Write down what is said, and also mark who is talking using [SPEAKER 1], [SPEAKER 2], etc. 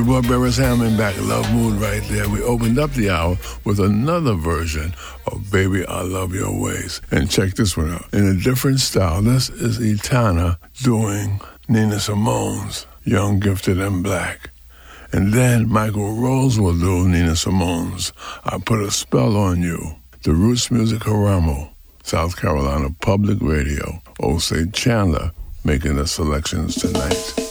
[SPEAKER 1] Boy Beres Hammond back in Love Mood right there. We opened up the hour with another version of Baby I Love Your Ways. And check this one out. In a different style, this is Etana doing Nina Simone's Young, Gifted, and Black. And then Michael Rose will do Nina Simone's I Put a Spell on You. The Roots Music Haramo, South Carolina Public Radio. Osage Chandler making the selections tonight.